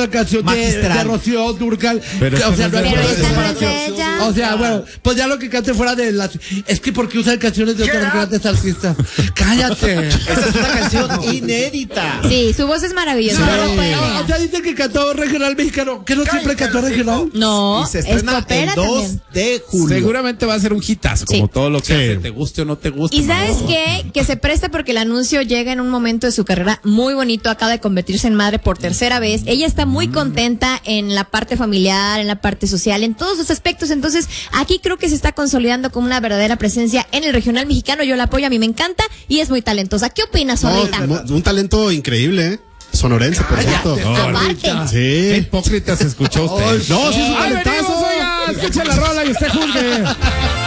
una canción de Rocío Dúrcal. O sea, pero esta no es de ella. O sea, bueno, pues ya lo que cante fuera de las... Es que porque usan canciones de otros grandes artistas. ¡Cállate! Esa es una canción inédita. Sí, su voz es maravillosa. O sea, dicen que cantó regional mexicano. ¿Que no siempre cantó regional? No, Y se estrena el 2 de julio. Seguramente va a ser un hitazo, como Sí. todo lo que hace, te guste o no te guste. Y ¿sabes qué? Que se presta porque el anuncio llega en un momento de su carrera muy bonito, acaba de convertirse en madre por tercera vez. Ella está muy contenta en la parte familiar, en la parte social, en todos los aspectos. Entonces, aquí creo que se está consolidando como una verdadera presencia en el regional mexicano. Yo la apoyo, a mí me encanta y es muy talentosa. ¿Qué opinas, Solita? Un talento increíble, ¿eh? Sonorense, por cierto. Aparte. Qué Sí. hipócrita se escuchó usted. No, sí es un ¡Ay, talentazo. venimos, oiga! Escuche la rola y usted juzgue.